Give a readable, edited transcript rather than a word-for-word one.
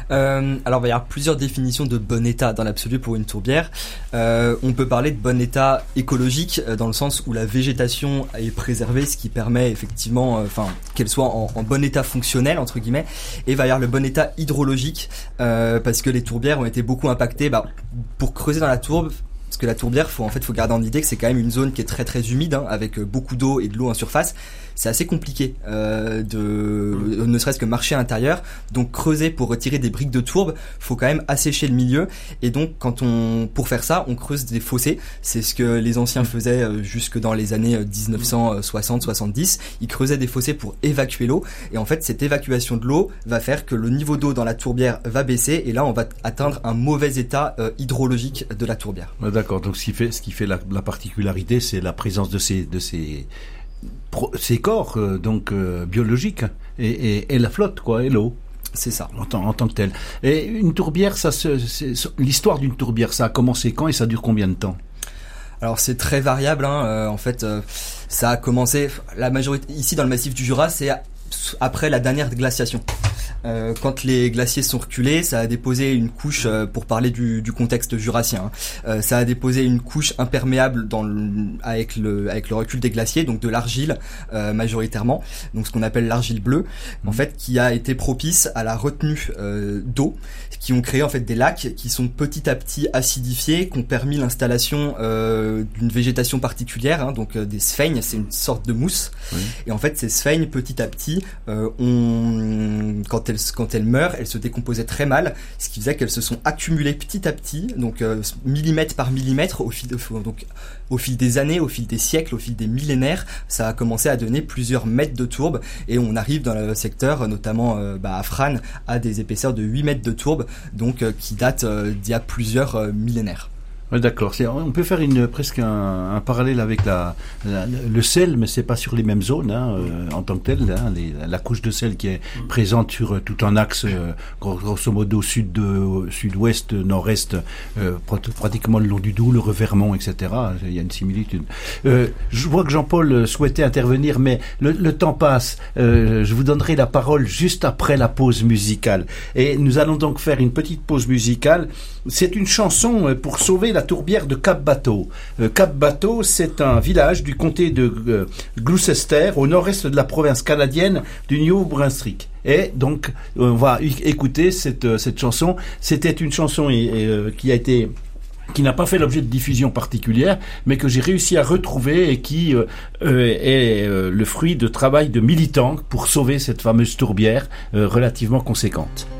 Alors, il y a plusieurs définitions de bon état dans l'absolu pour une tourbière. On peut parler de bon état écologique dans le sens où la végétation est préservée, ce qui permet effectivement, qu'elle soit en bon état fonctionnel entre guillemets. Et il va y avoir le bon état hydrologique parce que les tourbières ont été beaucoup impactées. Pour creuser dans la tourbe. Parce que la tourbière, faut garder en idée que c'est quand même une zone qui est très très humide, avec beaucoup d'eau et de l'eau en surface. C'est assez compliqué ne serait-ce que marcher à l'intérieur. Donc creuser pour retirer des briques de tourbe, faut quand même assécher le milieu. Et donc pour faire ça, on creuse des fossés. C'est ce que les anciens faisaient jusque dans les années 1960-70. Ils creusaient des fossés pour évacuer l'eau. Et en fait, cette évacuation de l'eau va faire que le niveau d'eau dans la tourbière va baisser. Et là, on va atteindre un mauvais état hydrologique de la tourbière. D'accord. Donc ce qui fait la particularité, c'est la présence de ces corps biologiques et la flotte et l'eau. C'est ça. En tant que tel. Et une tourbière, l'histoire d'une tourbière, ça a commencé quand et ça dure combien de temps? Alors c'est très variable. Ça a commencé la majorité ici dans le massif du Jura, c'est après la dernière glaciation. Quand les glaciers sont reculés, ça a déposé une couche, pour parler du contexte jurassien, ça a déposé une couche imperméable avec le recul des glaciers, donc de l'argile majoritairement, donc ce qu'on appelle l'argile bleue, en fait, qui a été propice à la retenue d'eau, qui ont créé en fait des lacs qui sont petit à petit acidifiés, qui ont permis l'installation d'une végétation particulière, donc des sphègnes, c'est une sorte de mousse, oui. Et en fait ces sphègnes petit à petit, quand elles meurent, elles se décomposaient très mal, ce qui faisait qu'elles se sont accumulées petit à petit, donc millimètre par millimètre, au fil des années, au fil des siècles, au fil des millénaires, ça a commencé à donner plusieurs mètres de tourbe, et on arrive dans le secteur, notamment à Frasnes, à des épaisseurs de 8 mètres de tourbe, donc qui datent d'il y a plusieurs millénaires. Ouais, d'accord. On peut faire presque un parallèle avec le sel, mais c'est pas sur les mêmes zones en tant que tel. La couche de sel qui est présente sur tout un axe, grosso modo sud-ouest, nord-est, pratiquement le long du Doubs, le Revermont, etc. Il y a une similitude. Je vois que Jean-Paul souhaitait intervenir, mais le temps passe. Je vous donnerai la parole juste après la pause musicale. Et nous allons donc faire une petite pause musicale. C'est une chanson pour sauver la tourbière de Cap-Bateau. Cap-Bateau, c'est un village du comté de Gloucester, au nord-est de la province canadienne du Nouveau-Brunswick. Et donc, on va écouter cette chanson. C'était une chanson qui n'a pas fait l'objet de diffusion particulière, mais que j'ai réussi à retrouver et qui est le fruit de travail de militants pour sauver cette fameuse tourbière relativement conséquente.